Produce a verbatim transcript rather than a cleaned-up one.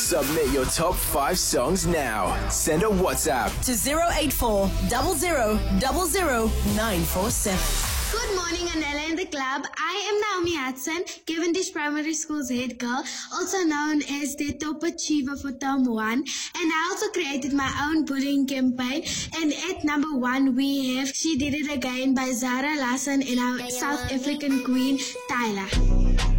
Submit your top five songs now. Send a WhatsApp to zero eight four zero zero zero zero nine four seven. Good morning, Anela in the club. I am Naomi Hudson, Cavendish Primary School's head girl, also known as the top achiever for term one. And I also created my own bullying campaign. And at number one, we have She Did It Again by Zara Larsson and our South African queen, Tyla.